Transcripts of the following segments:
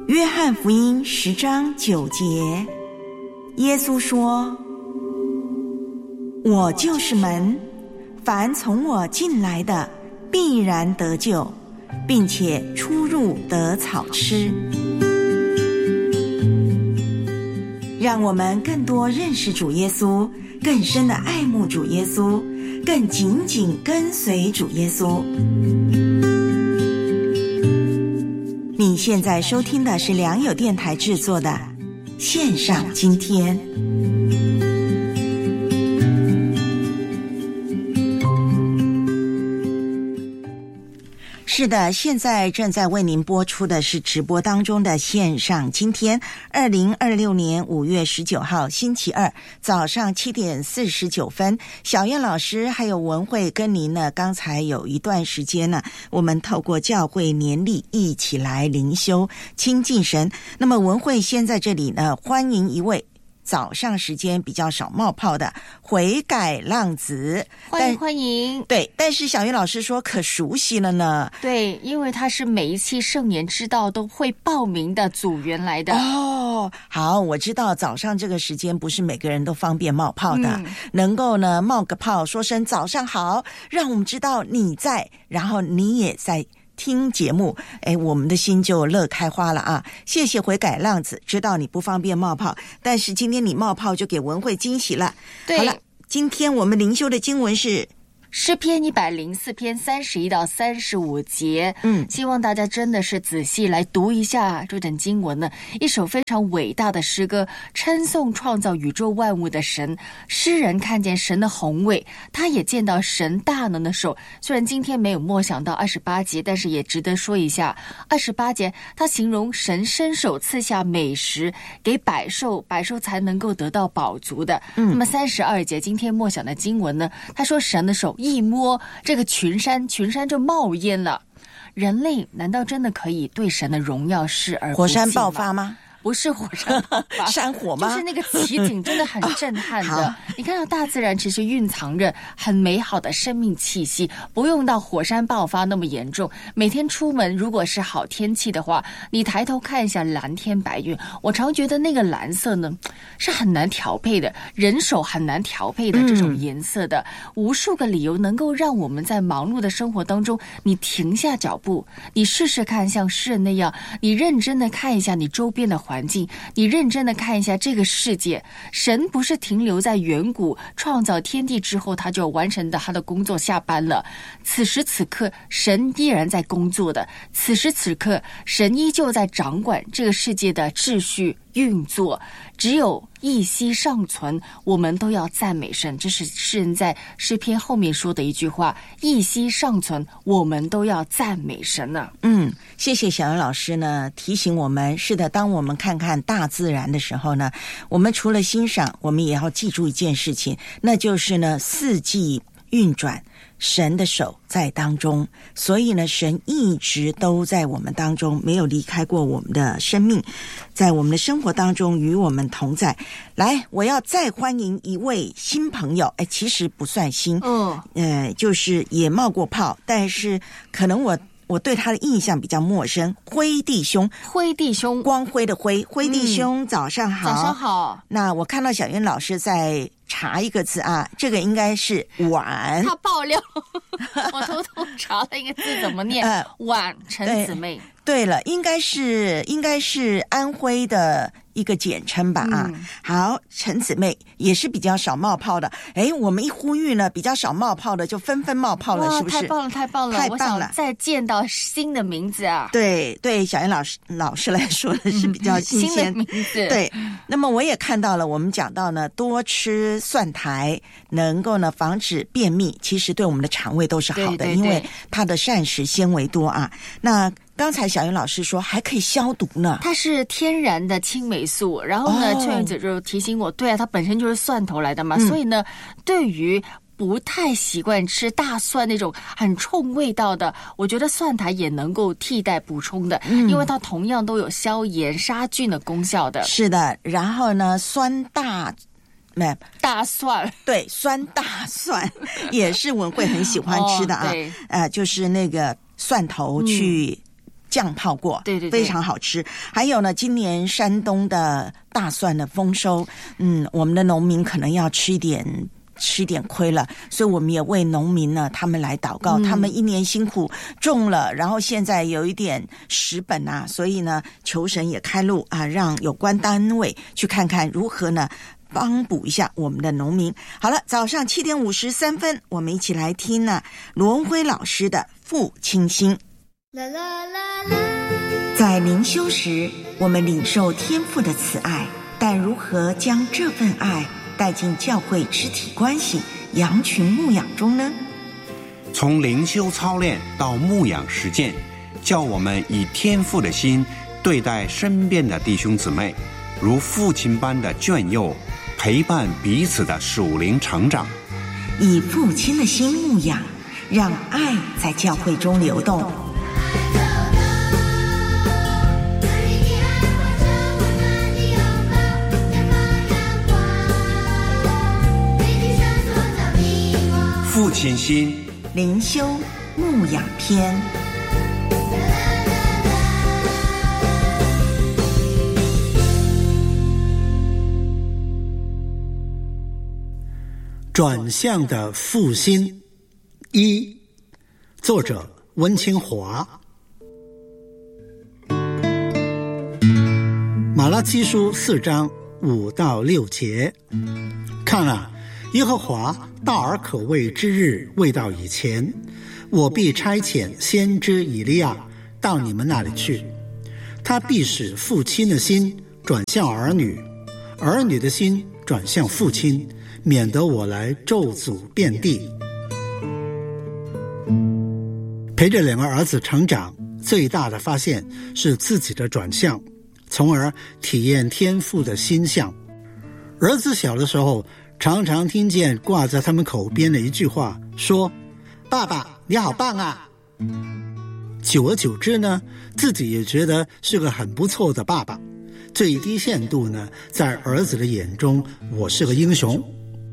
约翰福音10章9节，耶稣说：我就是门，凡从我进来的必然得救，并且出入得草吃。让我们更多认识主耶稣，更深的爱慕主耶稣，更紧紧跟随主耶稣。你现在收听的是良友电台制作的线上今天。是的，现在正在为您播出的是直播当中的线上今天2026年5月19号星期二早上7点49分，小燕老师还有文慧跟您呢，刚才有一段时间呢，我们透过教会年历一起来灵修亲近神。那么文慧先在这里呢，欢迎一位早上时间比较少冒泡的悔改浪子， 欢迎。 对，但是小云老师说可熟悉了呢。 对，因为他是每一期圣言之道都会报名的组员来的。 哦，好，我知道早上这个时间不是每个人都方便冒泡的，能够呢冒个泡，说声早上好，让我们知道你在，然后你也在听节目，我们的心就乐开花了啊！谢谢悔改浪子，知道你不方便冒泡，但是今天你冒泡就给文慧惊喜了。 对， 好了，今天我们灵修的经文是诗篇104篇31到35节。希望大家真的是仔细来读一下这段经文呢，一首非常伟大的诗歌，称颂创造宇宙万物的神。诗人看见神的宏伟，他也见到神大能的手。虽然今天没有默想到28节，但是也值得说一下28节，他形容神伸手赐下美食给百兽，百兽才能够得到饱足的。那么32节今天默想的经文呢，他说神的手一摸这个群山就冒烟了。人类难道真的可以对神的荣耀视而不见吗？ 火山爆发吗？ 不是火山爆发山火吗？ 就是那个奇景真的很震撼的。你看到大自然其实蕴藏着很美好的生命气息，不用到火山爆发那么严重。每天出门如果是好天气的话，你抬头看一下蓝天白云，我常觉得那个蓝色呢是很难调配的，人手很难调配的这种颜色的。无数个理由能够让我们在忙碌的生活当中，你停下脚步，你试试看像诗人那样，你认真的看一下你周边的环境，你认真的看一下这个世界。神不是停留在远古创造天地之后他就完成的他的工作下班了，此时此刻神依然在工作的，此时此刻神依旧在掌管这个世界的秩序运作。只有一息尚存，我们都要赞美神。这是诗人在诗篇后面说的一句话，一息尚存，我们都要赞美神呢。 谢谢小杨老师呢提醒我们，是的，当我们看看大自然的时候呢，我们除了欣赏，我们也要记住一件事情，那就是呢四季运转，神的手在当中，所以呢神一直都在我们当中，没有离开过我们的生命，在我们的生活当中与我们同在。来，我要再欢迎一位新朋友，其实不算新，就是也冒过泡，但是可能我对他的印象比较陌生。辉弟兄，光辉的辉弟兄，早上好。 早上好。 那我看到小袁老师在查一个字啊，这个应该是碗。 他爆料我偷偷查了一个字怎么念，碗，陈姊妹。 对了，应该是安徽的一个简称吧啊。好，陈姊妹也是比较少冒泡的。我们一呼吁呢，比较少冒泡的就纷纷冒泡了，是不是？ 太棒了！我想再见到新的名字啊。 对，小燕老师来说的是比较新鲜新的名字。 对，那么我也看到了，我们讲到呢，多吃蒜苔能够呢防止便秘，其实对我们的肠胃都是好的，对，因为它的膳食纤维多啊。那刚才小云老师说还可以消毒呢， 它是天然的青霉素。然后呢，秋云子就提醒我，对啊，它本身就是蒜头来的嘛，所以呢，对于不太习惯吃大蒜那种很冲味道的，我觉得蒜苔也能够替代补充的，因为它同样都有消炎杀菌的功效的。 是的，然后呢， 大蒜， 对，酸大蒜也是文慧很喜欢吃的啊。就是那个蒜头去酱泡过， 对， 非常好吃。还有呢，今年山东的大蒜的丰收，我们的农民可能要吃一点亏了，所以我们也为农民呢他们来祷告，他们一年辛苦种了，然后现在有一点蚀本啊，所以呢求神也开路啊，让有关单位去看看如何呢帮补一下我们的农民。好了，早上7点53分，我们一起来听呢罗文辉老师的父亲心。在灵修时，我们领受天父的慈爱，但如何将这份爱带进教会肢体关系、羊群牧养中呢？ 从灵修操练到牧养实践，叫我们以天父的心对待身边的弟兄姊妹，如父亲般的眷佑，陪伴彼此的属灵成长。 以父亲的心牧养，让爱在教会中流动。 父亲心灵修牧养篇。 转向的父心一，作者温清华。马拉基书4章5到6节，看啊，耶和华大而可畏之日未到以前，我必差遣先知以利亚到你们那里去，他必使父亲的心转向儿女，儿女的心转向父亲，免得我来咒诅遍地。陪着2个儿子成长，最大的发现是自己的转向，从而体验天父的心象。儿子小的时候，常常听见挂在他们口边的一句话，说：爸爸你好棒啊。久而久之呢，自己也觉得是个很不错的爸爸。最低限度呢，在儿子的眼中，我是个英雄。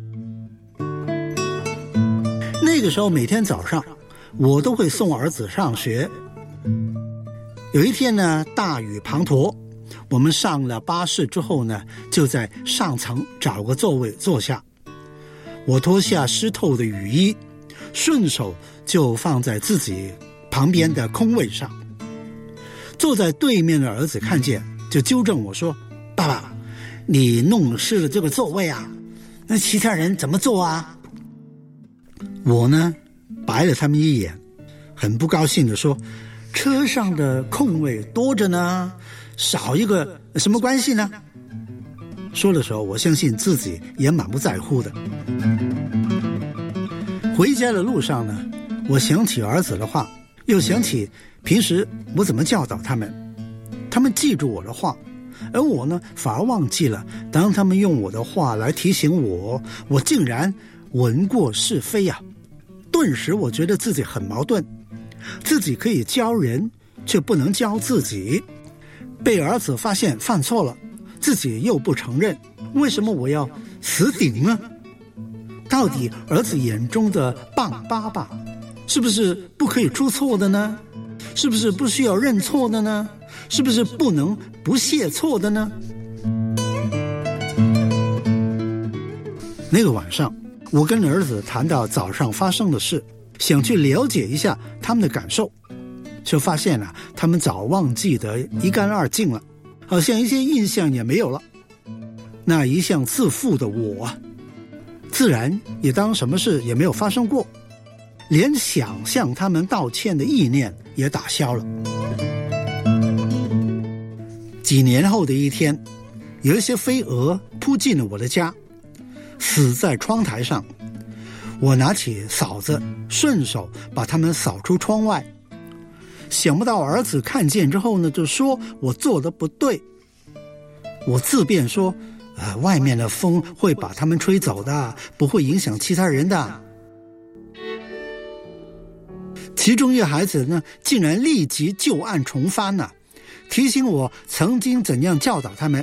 那个时候每天早上我都会送儿子上学。有一天呢，大雨滂沱，我们上了巴士之后呢，就在上层找个座位坐下。我脱下湿透的雨衣，顺手就放在自己旁边的空位上。坐在对面的儿子看见，就纠正我说：爸爸，你弄湿了这个座位啊，那其他人怎么坐啊？我呢白了他们一眼，很不高兴地说：车上的空位多着呢，少一个什么关系呢？说的时候，我相信自己也满不在乎的。回家的路上呢，我想起儿子的话，又想起平时我怎么教导他们，他们记住我的话，而我呢反而忘记了，当他们用我的话来提醒我，我竟然闻过是非啊！顿时我觉得自己很矛盾，自己可以教人，却不能教自己。被儿子发现犯错了，自己又不承认，为什么我要死顶呢？到底儿子眼中的棒爸爸，是不是不可以出错的呢？是不是不需要认错的呢？是不是不能不谢错的呢？那个晚上，我跟儿子谈到早上发生的事，想去了解一下他们的感受，就发现了他们早忘记得一干二净了，好像一些印象也没有了。那一向自负的我，自然也当什么事也没有发生过，连想向他们道歉的意念也打消了。几年后的一天，有一些飞蛾扑进了我的家，死在窗台上。我拿起扫子，顺手把它们扫出窗外。想不到儿子看见之后呢，就说我做得不对。我自辩说，外面的风会把它们吹走的，不会影响其他人的。其中一个孩子呢，竟然立即旧案重翻了，提醒我曾经怎样教导他们。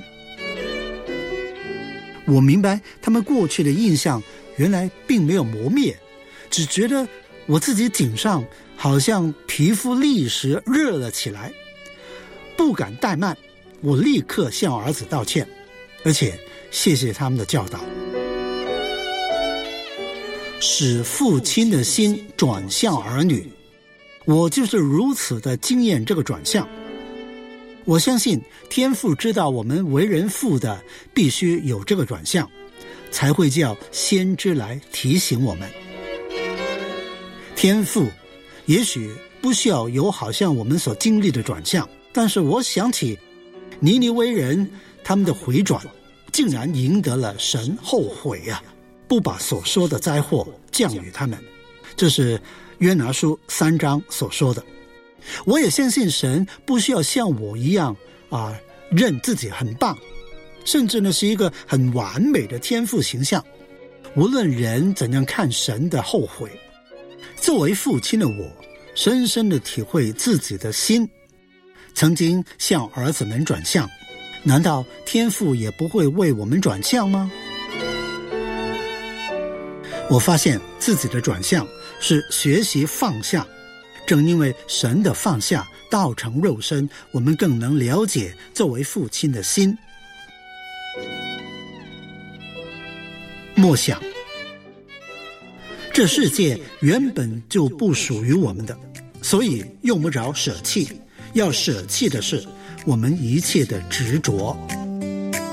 我明白他们过去的印象原来并没有磨灭，只觉得我自己颈上好像皮肤立时热了起来， 不敢怠慢，我立刻向儿子道歉，而且谢谢他们的教导，使父亲的心转向儿女。我就是如此的经验这个转向。我相信天父知道我们为人父的必须有这个转向，才会叫先知来提醒我们。天父也许不需要有好像我们所经历的转向，但是我想起尼尼微人他们的回转，竟然赢得了神后悔啊，不把所说的灾祸降于他们。这是约拿书3章所说的。我也相信神不需要像我一样认自己很棒，甚至呢是一个很完美的天父形象。无论人怎样看神的后悔，作为父亲的我深深的体会自己的心曾经向儿子们转向，难道天父也不会为我们转向吗？我发现自己的转向是学习放下，正因为神的放下道成肉身，我们更能了解作为父亲的心。默想，这世界原本就不属于我们的，所以用不着舍弃，要舍弃的是我们一切的执着。